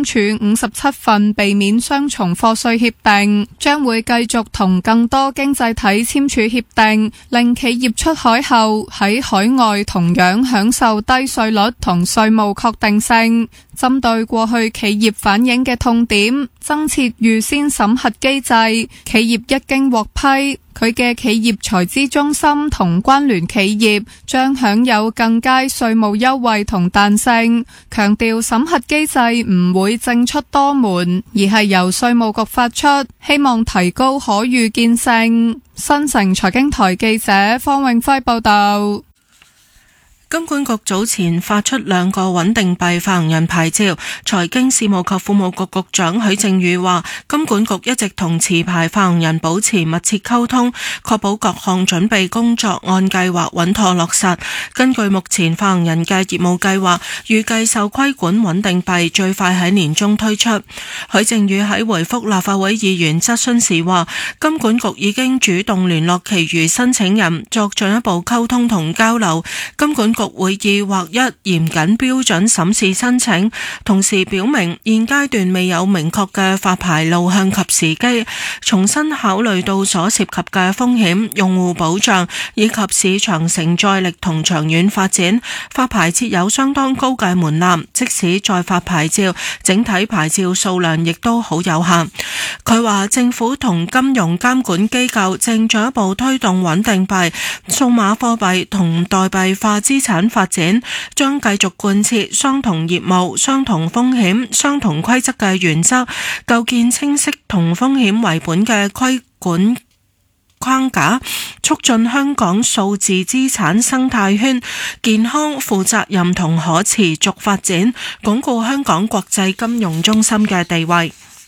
簽署57份避免雙重課稅協定，將會繼續同更多經濟體簽署協定，令企業出海後喺海外同樣享受低稅率同稅務確定性。針對過去企業反映嘅痛點，增設預先審核機制，企業一經獲批，佢嘅企業財資中心同關聯企業將享有更佳稅務優惠同彈性。強調審核機制唔會政出多門，而係由稅務局發出，希望提高可預見性。新城財經台記者方永輝報道。 金管局早前發出2個穩定幣發行人牌照，財經事務及庫務局局長許正宇話，金管局一直同持牌發行人保持密切溝通，確保各項準備工作按計劃穩妥落實。根據目前發行人嘅業務計劃，預計受規管穩定幣最快喺年中推出。許正宇喺回覆立法會議員質詢時話，金管局已經主動聯絡其餘申請人作進一步溝通同交流，金管局會以劃一嚴謹標準審視申請，同時表明現階段未有明確嘅發牌路向及時機，重新考慮到所涉及嘅風險、用戶保障以及市場承載力同長遠發展，發牌設有相當高嘅門檻，即使再發牌照，整體牌照數量亦都好有限。佢話政府同金融監管機構正進一步推動穩定幣、數碼貨幣同代幣化資產發展，將繼續貫徹相同業務、相同風險、相同規則嘅原則，構建清晰同風險為本嘅規管框架，促進香港數字資產生態圈健康、負責任同可持續發展，鞏固香港國際金融中心嘅地位。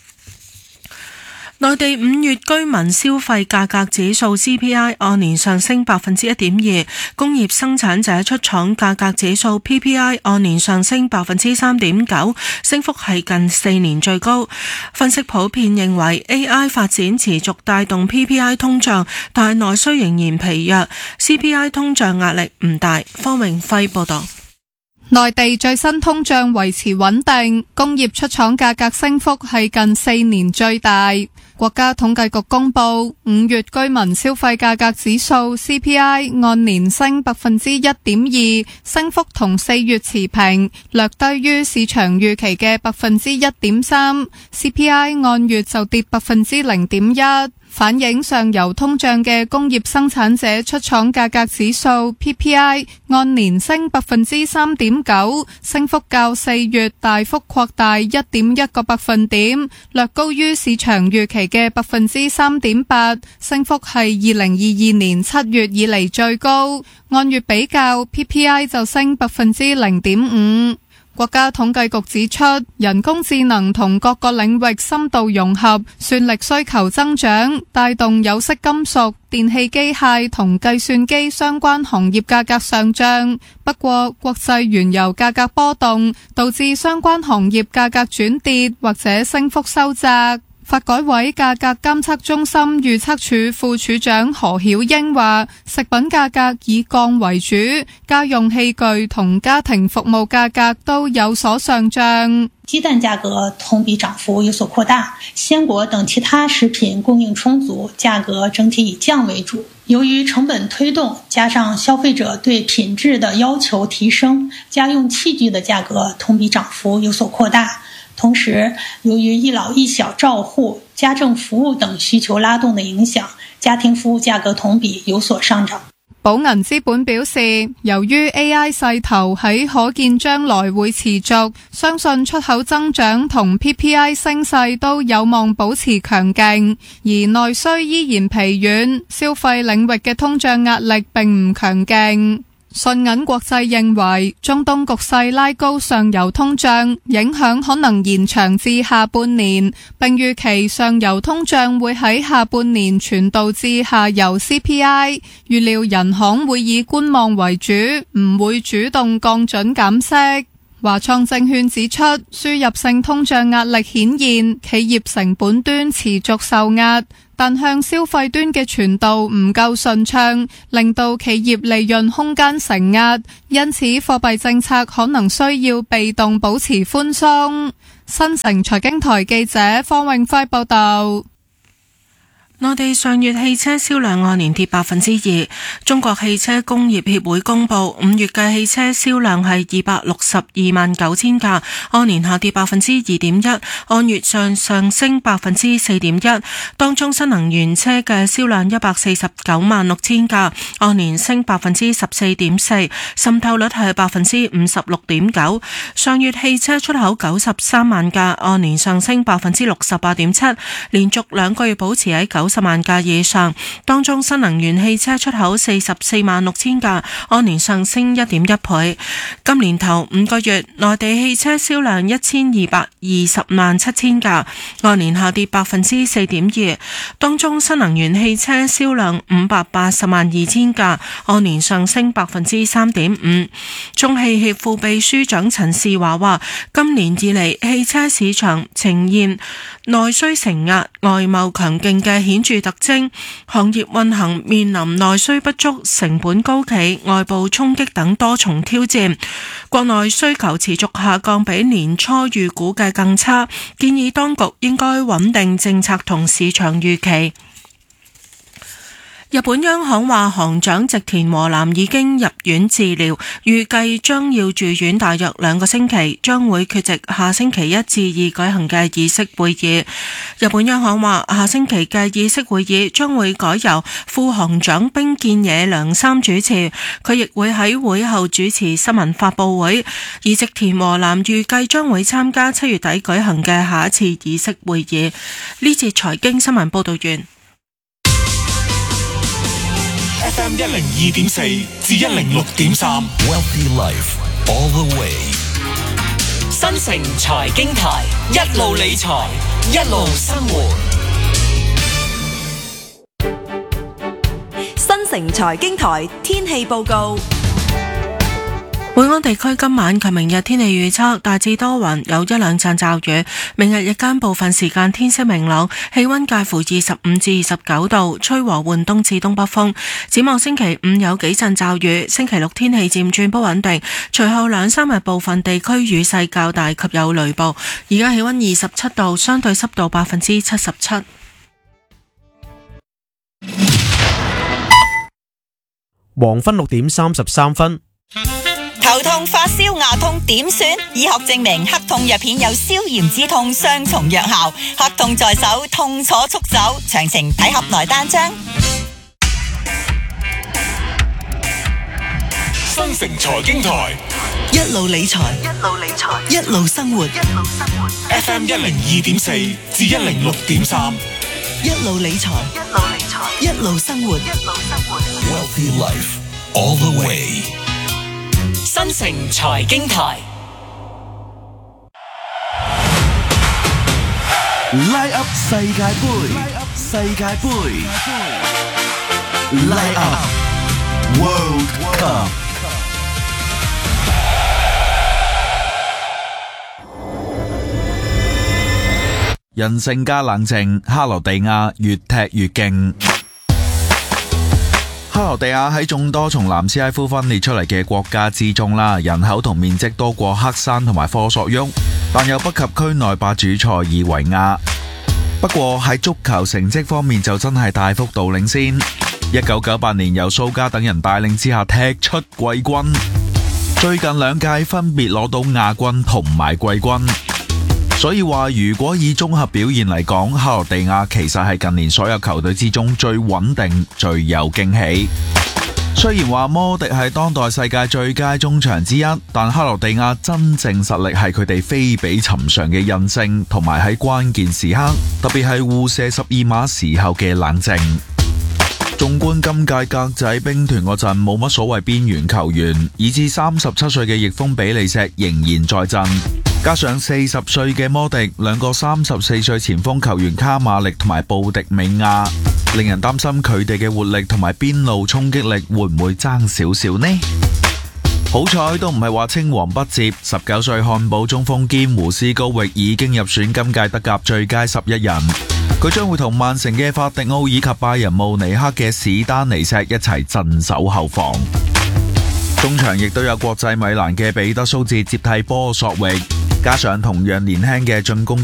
內地5月居民消費價格指數 CPI 按年上升 1.2%， 工業生產者出廠價格指數 PPI 按年上升 3.9%， 升幅係近4年最高。分析普遍認為 AI 發展持續帶動 PPI 通脹，但係內需仍然疲弱， CPI 通脹壓力唔大。方榮輝報道。 內地最新通脹維持穩定，工業出廠價格升幅係近4年最大。國家統計局公布5月居民消費價格指數 CPI 按年升 1.2%， 升幅同4月持平，略低於市場預期嘅 1.3%。 CPI 按月就跌 0.1%。反映上游通脹嘅工業生產者出廠價格指數 PPI 按年升 3.9%， 升幅較4月大幅擴大 1.1個百分點，略高於市場預期嘅 3.8%， 升幅係2022年7月以嚟最高。按月比較 PPI 就升 0.5%。國家統計局指出，人工智能同各個領域深度融合，算力需求增長，帶動有色金屬、電氣機械同計算機相關行業價格上漲。不過，國際原油價格波動，導致相關行業價格轉跌或者升幅收窄。發改委價格監測中心預測處副處長何曉英話，食品價格以降為主，家用器具同家庭服務價格都有所上漲。 雞蛋價格同比漲幅有所擴大，鮮果等其他食品供應充足，價格整體以降為主。由於成本推動，加上消費者對品質的要求提升，家用器具的價格同比漲幅有所擴大。同時，由於一老一小照護、家政服務等需求拉動的影響，家庭服務價格同比有所上漲。 寶銀資本表示，由於 AI 勢頭喺可見將來會持續，相信出口增長同 PPI 升勢都有望保持強勁，而內需依然疲軟，消費領域嘅通脹壓力並唔強勁。信銀國際認為，中東局勢拉高上游通脹，影響可能延長至下半年，並預期上游通脹會喺下半年傳導至下游 CPI。預料人行會以觀望為主，唔會主動降準減息。華創證券指出，輸入性通脹壓力顯現，企業成本端持續受壓，但向消費端嘅傳導唔夠順暢，令到企業利潤空間承壓，因此貨幣政策可能需要被動保持寬鬆。 新城財經台記者方永輝報道。 內地上月汽車銷量按年跌2%。中國汽車工業協會公布5月嘅汽車銷量係262萬9千架，按年下跌2.1%，按月上升4.1%。當中新能源車嘅銷量149萬6千架，按年升14.4%，滲透率係56.9%。上月汽車出口93萬架，按年上升68.7%，連續2個月保持喺90萬架以上，當中新能源汽車出口44萬6千架，按年上升1.1倍。今年頭5個月，內地汽車銷量1220萬7千架，按年下跌4.2%，當中新能源汽車銷量580萬2千架，按年上升3.5%。中汽協副秘書長陳士華話，今年以嚟汽車市場呈現內需承壓、外貿強勁嘅顯著特徵，行業運行面臨內需不足、成本高企、外部衝擊等多重挑戰。國內需求持續下降，比年初預估嘅更差，建議當局應該穩定政策同市場預期。日本央行話，行長植田和男已經入院治療，預計將要住院大約2個星期，將會缺席下星期1至2舉行嘅議息會議。日本央行話，下星期嘅議息會議將會改由副行長冰見野良三主持，佢亦會喺會後主持新聞發佈會。而植田和男預計將會參加7月底舉行嘅下一次議息會議。呢節財經新聞報道完。 FM 102.4至106.3 Wealthy Life all the way。 新城財經台，一路理財，一路生活。 新城財經台天氣報告。 本港地區今晚及明日天氣預測大致多雲，有1兩陣驟雨。明日日間部分時間天色明朗，氣溫介乎25至29度，吹和緩東至東北風。展望星期5有幾陣驟雨，星期6天氣漸轉不穩定，隨後2、3日部分地區雨勢較大及有雷暴。而家氣溫27度，相對濕度77%。 黃昏6點33分。 頭痛、發燒、牙痛點算？醫學證明黑痛藥片有消炎止痛雙重藥效，黑痛在手，痛楚速走。詳情睇盒內單張。 新城財經台， 一路理財，一路理財，一路生活。 FM 102.4至106.3， 一路理財，一路理財，一路生活。 Wealthy Life all the way。 新城財經台 Light Up 世界盃，世界盃 Light Up World Cup。 人性加冷靜，克羅地亞越踢越勁。克羅地亞喺眾多從南斯拉夫分裂出嚟嘅國家之中啦，人口同面積多過黑山同埋科索沃，但又不及區內霸主塞爾維亞。不過喺足球成績方面就真係大幅度領先。1998年由蘇加等人帶領之下踢出季軍，最近2屆分別攞到亞軍同埋季軍。所以話，如果以綜合表現嚟講，克羅地亞其實係近年所有球隊之中最穩定、最有驚喜。雖然話摩迪係當代世界最佳中場之一，但克羅地亞真正實力係佢哋非比尋常嘅韌性，同埋喺關鍵時刻，特別係互射12碼時候嘅冷靜。縱觀今屆格仔兵團嗰陣冇乜所謂邊緣球員，以至37歲嘅翼鋒比利石仍然在陣，加上40歲嘅摩迪，2個34歲前鋒球員卡馬力同埋布迪美亞，令人擔心佢哋嘅活力同埋邊路衝擊力會唔會爭少少呢？好彩都唔係話青黃不接，19歲漢堡中鋒堅胡斯高域已經入選今屆德甲最佳11人。佢將會同曼城嘅法迪奧以及拜仁慕尼克嘅史丹尼石一齊鎮守後防。中場亦都有國際米蘭嘅彼得蘇治接替波索域。 加上同樣年輕嘅進攻